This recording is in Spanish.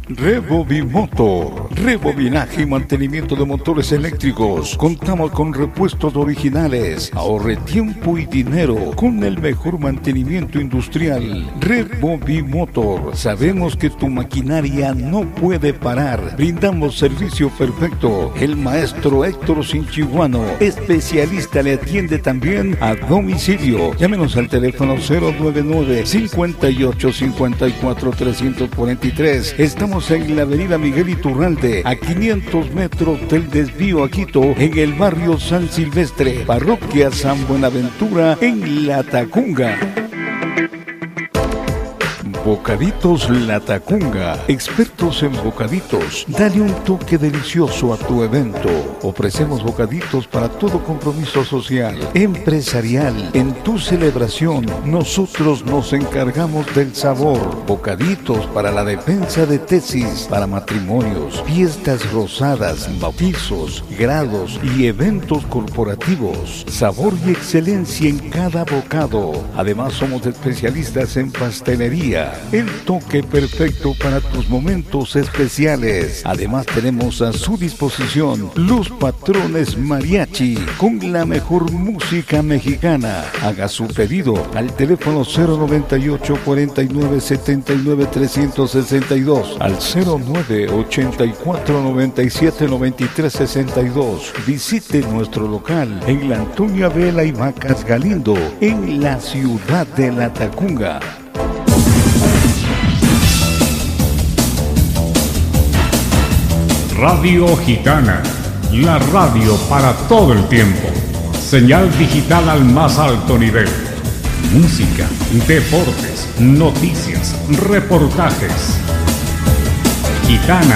Rebovimotor, rebobinaje y mantenimiento de motores eléctricos. Contamos con repuestos originales. Ahorre tiempo y dinero con el mejor mantenimiento industrial. Rebovimotor. Sabemos que tu maquinaria no puede parar. Brindamos servicio perfecto. El maestro Héctor Sinchiguano, especialista, le atiende también a domicilio. Llámenos al teléfono 099 58 54 343. Estamos en la avenida Miguel Iturralde, a 500 metros del desvío a Quito, en el barrio San Silvestre, parroquia San Buenaventura, en La Tacunga. Bocaditos La Tacunga, expertos en bocaditos. Dale un toque delicioso a tu evento. Ofrecemos bocaditos para todo compromiso social, empresarial. En tu celebración, nosotros nos encargamos del sabor. Bocaditos para la defensa de tesis, para matrimonios, fiestas rosadas, bautizos, grados y eventos corporativos. Sabor y excelencia en cada bocado. Además, somos especialistas en pastelería. El toque perfecto para tus momentos especiales. Además, tenemos a su disposición los patrones mariachi con la mejor música mexicana. Haga su pedido al teléfono 098 49 79 362, al 09 84 97 93 62. Visite nuestro local en la Antonia Vela y Vacas Galindo, en la ciudad de La Tacunga. Radio Gitana, la radio para todo el tiempo. Señal digital al más alto nivel. Música, deportes, noticias, reportajes. Gitana